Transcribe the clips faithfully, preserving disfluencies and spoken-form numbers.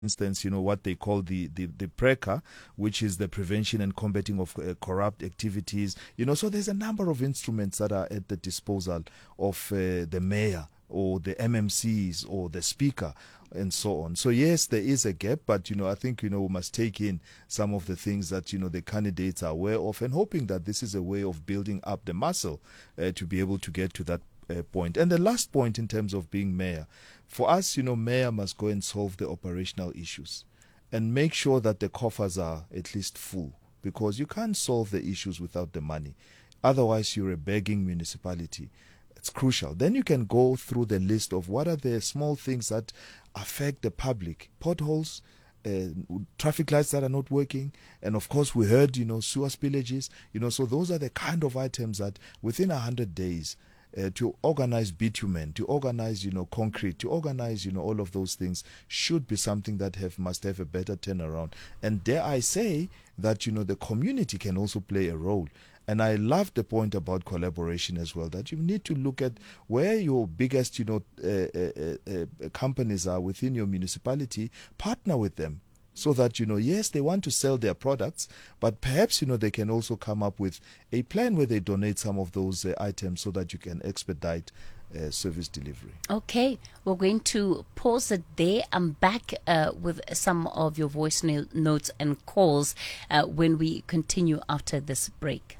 instance, you know, what they call the, the, the PRECA, which is the prevention and combating of uh, corrupt activities. You know, so there's a number of instruments that are at the disposal of uh, the mayor or the M M Cs or the speaker and so on. So yes, there is a gap, but, you know, I think, you know, we must take in some of the things that, you know, the candidates are aware of, and hoping that this is a way of building up the muscle uh, to be able to get to that uh, point. And the last point in terms of being mayor, for us, you know, mayor must go and solve the operational issues and make sure that the coffers are at least full, because you can't solve the issues without the money. Otherwise, you're a begging municipality. It's crucial. Then you can go through the list of what are the small things that affect the public. Potholes, uh, traffic lights that are not working, and of course we heard, you know, sewer spillages. You know, so those are the kind of items that within a hundred days, Uh, to organize bitumen, to organize, you know, concrete, to organize, you know, all of those things should be something that have must have a better turnaround. And dare I say that, you know, the community can also play a role. And I love the point about collaboration as well, that you need to look at where your biggest, you know, uh, uh, uh, companies are within your municipality, partner with them. So that, you know, yes, they want to sell their products, but perhaps, you know, they can also come up with a plan where they donate some of those uh, items so that you can expedite uh, service delivery. Okay, we're going to pause it there. I'm back uh, with some of your voice no- notes and calls uh, when we continue after this break.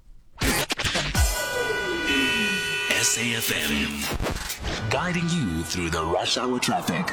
S A F M, guiding you through the rush hour traffic.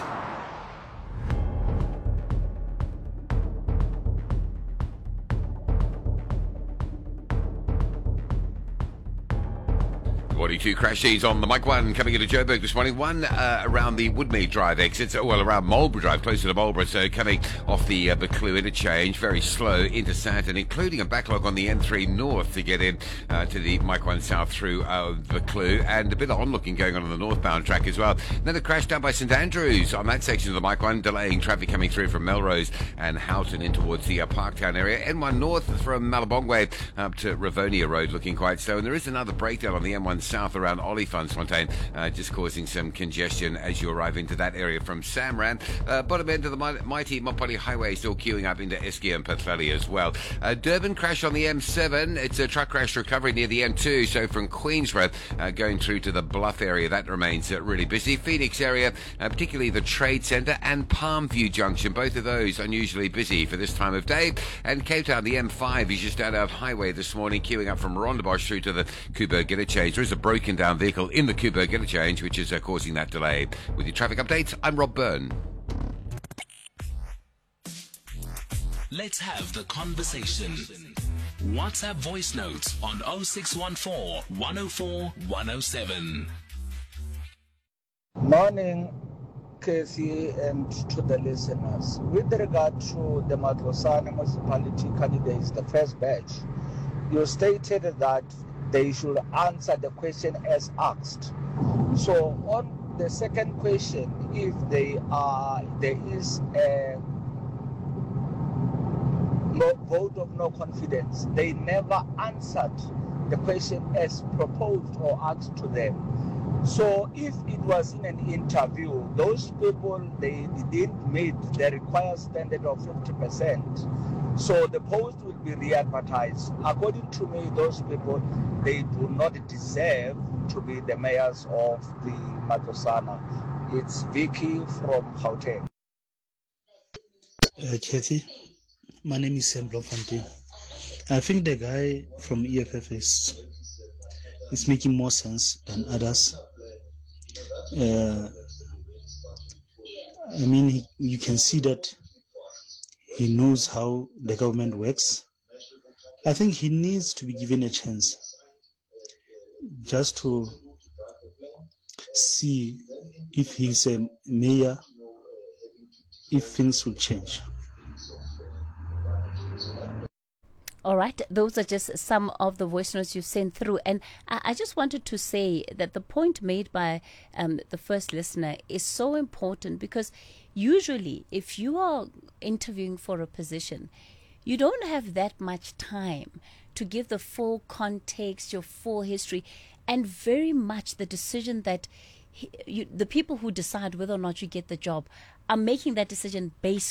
forty-two crash days on the mic one coming into Joburg this morning. One uh, around the Woodmead Drive exits, well, around Marlborough Drive, closer to Marlborough, so coming off the uh, Buccleuch interchange, very slow into Sandton, including a backlog on the N three North to get in uh, to the Mike one South through uh, Buccleuch, and a bit of onlooking going on on the northbound track as well. Another crash down by St Andrews on that section of the Mike one, delaying traffic coming through from Melrose and Houghton in towards the uh, Parktown area. N one North from Malabongwe up to Rivonia Road looking quite slow, and there is another breakdown on the M one South around Olifantsfontein, uh, just causing some congestion as you arrive into that area from Samran. Uh, bottom end of the mi- mighty Mopani Highway still queuing up into Eskia and Pwllheli as well. Uh, Durban crash on the M seven. It's a truck crash recovery near the M two, so from Queensborough uh, going through to the Bluff area, that remains uh, really busy. Phoenix area, uh, particularly the Trade Centre and Palmview Junction, both of those unusually busy for this time of day. And Cape Town, the M five is just out of highway this morning, queuing up from Rondebosch through to the Kuiper interchange. There is a broken down vehicle in the Kuiper interchange, which is uh, causing that delay. With your traffic updates, I'm Rob Byrne. Let's have the conversation. WhatsApp voice notes on oh six one four, one oh four, one oh seven. Morning, Casey, and to the listeners. With regard to the Matlosana municipality candidates, the first batch, you stated that they should answer the question as asked. So on the second question, if they are, there is a no vote of no confidence, they never answered the question as proposed or asked to them. So if it was in an interview, those people, they didn't meet the required standard of fifty percent. So the post will be re-advertised. According to me, those people, they do not deserve to be the mayors of the Matlosana. It's Vicky from Gauteng. Uh, Kathy, my name is Sam Blofontein. I think the guy from E F F is is making more sense than others. Uh, I mean, he, you can see that he knows how the government works. I think he needs to be given a chance just to see if he's a mayor, if things will change. All right, those are just some of the voice notes you sent through. And I, I just wanted to say that the point made by um, the first listener is so important, because usually if you are interviewing for a position, you don't have that much time to give the full context, your full history, and very much the decision that he, you, the people who decide whether or not you get the job are making that decision based